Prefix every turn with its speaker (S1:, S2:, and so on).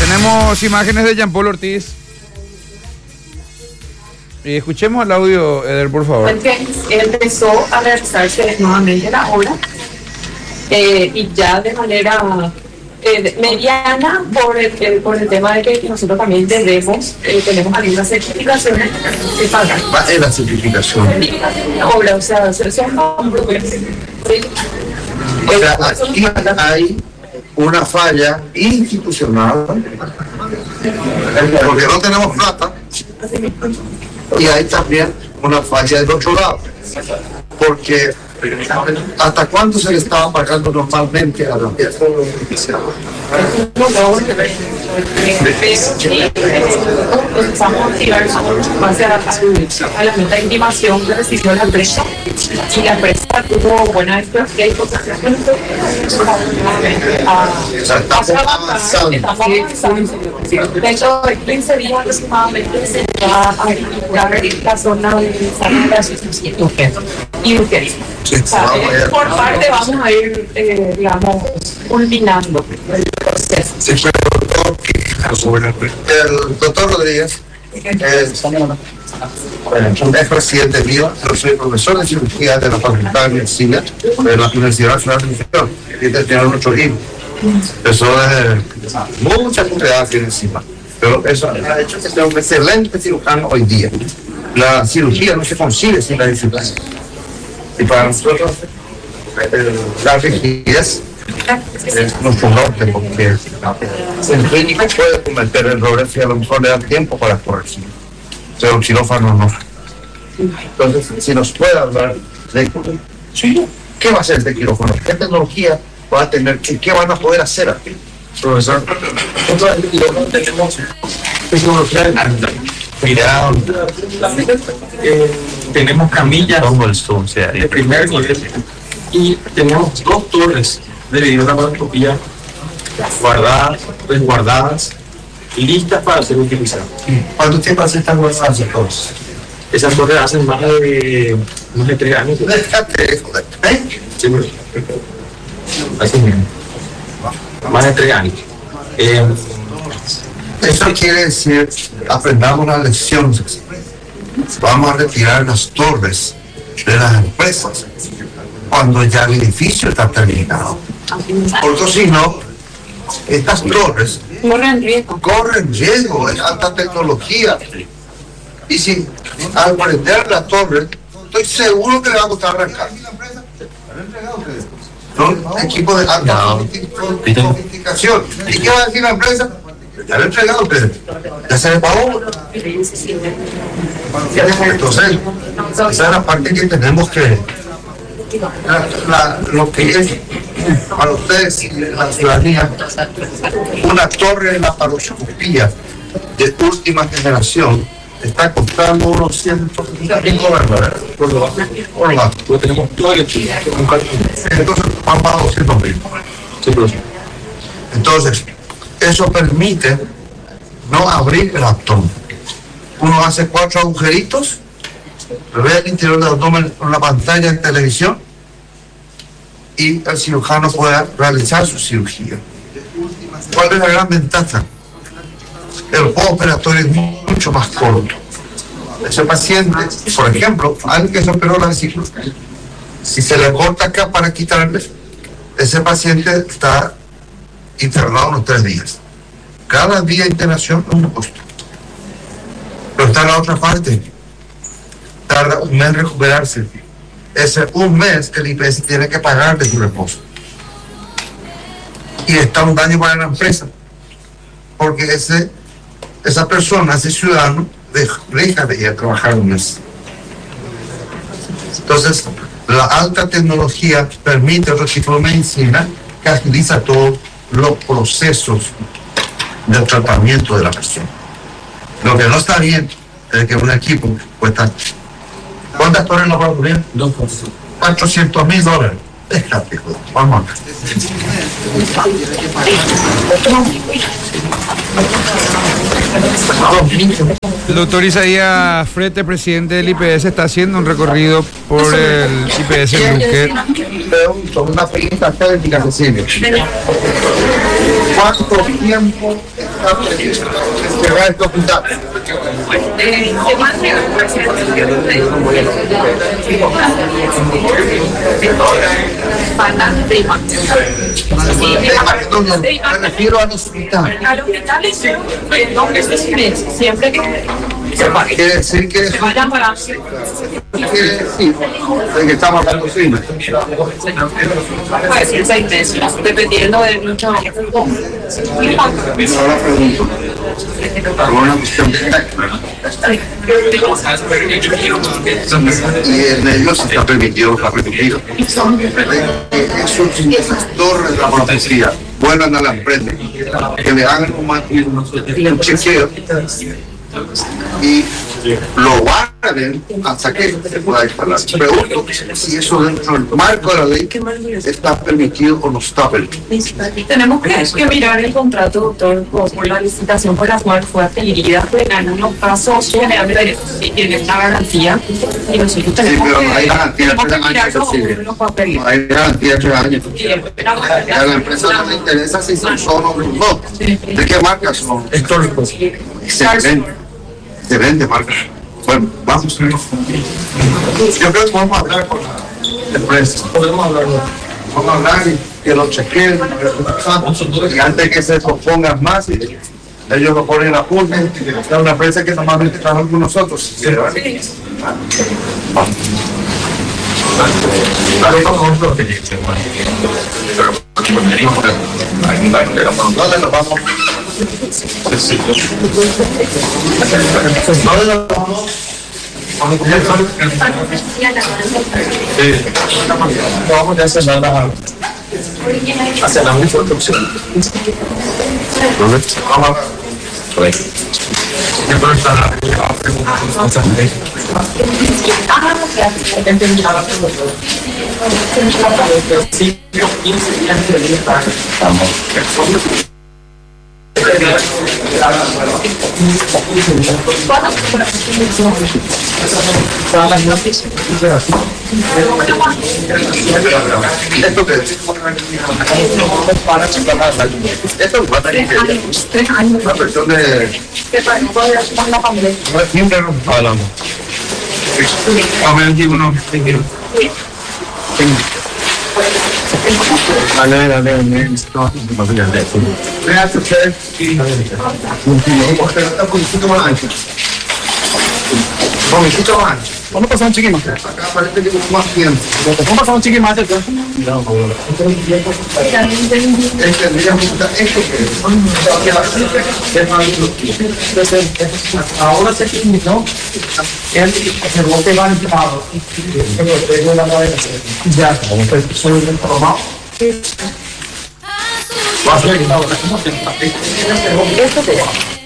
S1: Tenemos imágenes de Jean Paul Ortiz. Y escuchemos el audio, Eder, por favor.
S2: Que empezó a realizarse nuevamente la obra y ya de manera mediana por el tema de que nosotros también tenemos algunas certificaciones que pagan.
S3: ¿Cuál es la certificación?
S2: Obra, o sea, son nombres.
S3: O sea, aquí hay una falla institucional porque no tenemos plata, y hay también una falla del otro lado, porque ¿hasta cuándo se le estaba pagando normalmente a la empresa?
S2: Empezamos a activar base a la meta de intimación que recibió la empresa, y la empresa tuvo buena experiencia y posicionamiento. Estamos avanzando. De hecho, en 15 días aproximadamente se va a verificar la zona de y Uqueris. O sea, por parte vamos a ir, digamos, culminando el proceso.
S3: Sí, el doctor Rodríguez es presidente mío. Yo soy profesor de cirugía de la Facultad de Medicina de la Universidad Nacional de Nutrición, y tiene 8 hijos. Eso es mucha edad tiene encima, pero eso ha hecho que sea un excelente cirujano hoy día. La cirugía no se consigue sin la disciplina, y para nosotros la rigidez es nuestro norte, porque el clínico puede cometer errores y a lo mejor le da tiempo para corregir, pero el quirófano no. Entonces, si nos puede hablar de qué va a hacer este quirófano, qué tecnología va a tener, qué van a poder hacer aquí, profesor. Nosotros tenemos tecnología de alta.
S4: Mira, tenemos camillas de primer nivel y tenemos 2 torres de videolaparoscopía resguardadas, listas para ser utilizadas.
S3: ¿Cuánto tiempo hace estas guardadas entonces?
S4: Esas torres hacen más de 3 años. Sí, así mismo. Más de 3 años.
S3: Eso quiere decir, aprendamos las lecciones. Vamos a retirar las torres de las empresas cuando ya el edificio está terminado. Porque si no, estas torres corren riesgo, es alta tecnología. Y si al prender la torre, estoy seguro que le va a costar arrancar. Son equipos de alta sofisticación. ¿Y qué va a decir la empresa? Ya lo he entregado, pero ya se le pagó. Entonces, esa es la parte que tenemos que lo que es para ustedes y la ciudadanía, una torre de laparoscopía de última generación está costando unos 105 dólares por lo bajo.
S4: Tenemos todo el equipo.
S3: Entonces van para 200.000. Entonces, eso permite no abrir el abdomen. Uno hace 4 agujeritos, ve el interior del abdomen en una pantalla de televisión y el cirujano puede realizar su cirugía. ¿Cuál es la gran ventaja? El postoperatorio es mucho más corto. Ese paciente, por ejemplo, alguien que se operó la vesícula, si se le corta acá para quitarle, ese paciente está internado unos 3 días. Cada día de internación es un costo. Pero está en la otra parte. Tarda un mes en recuperarse. Ese un mes el IPS tiene que pagar de su reposo. Y está un daño para la empresa. Porque esa persona, ese ciudadano, deja de ir a trabajar un mes. Entonces, la alta tecnología permite otro tipo de medicina que agiliza todos los procesos del tratamiento de la persona. Lo que no está bien es que un equipo cuesta. ¿Cuántas torres nos va a cubrir? 400.000 dólares. Déjate, vamos acá.
S1: El doctor Isaías Frete, presidente del IPS, está haciendo un recorrido por el IPS Luque.
S3: Con una pregunta técnica, Cecilia. ¿Cuánto tiempo está previsto cerrar este hospital? Me refiero al hospital.
S2: Al hospital es siempre que
S3: Quiere decir que
S2: se vayan para
S3: quiere decir que estamos hablando de
S2: puede ser 6 meses, dependiendo de mucho.
S3: ahora pregunto, por una cuestión y en ellos está permitido, está permitido. Esos torres de la policía vuelvan a la empresa, que le hagan un chequeo y lo guarden hasta que se pueda instalar. Pregunto si eso dentro del marco de la ley está permitido o no está permitido.
S2: Tenemos que mirar el contrato, doctor, por la licitación por la cual fue adquirida, en unos casos generalmente tiene una garantía y nosotros tenemos
S3: pero no hay garantía
S2: que
S3: de 3
S2: mirar
S3: años,
S2: los papeles.
S3: No hay garantía de 3 años. A la empresa no le interesa si son solo o no. ¿De qué marca son?
S4: Históricos.
S3: Excelente. Excelente marca. Bueno, vamos. Yo creo que vamos a hablar con la empresa.
S4: Podemos hablarlo.
S3: Vamos a hablar y que lo chequeen. Y antes que se propongan más, y ellos lo ponen a punto. Es una empresa que normalmente trabaja con nosotros. ¿Dónde nos vamos? ¿Dónde nos vamos?
S4: Vamos a hacer nada. Hacer la misma producción. Vamos.
S3: ¿Esto qué es? Esto es una versión de...
S4: Vamos a pasar un chiqui más.
S3: Acá parece que es más tiempo.
S4: Vamos a pasar un chiqui más. Ahora se terminó el bote va empezado. Ya, soy un trabajo. Va a ser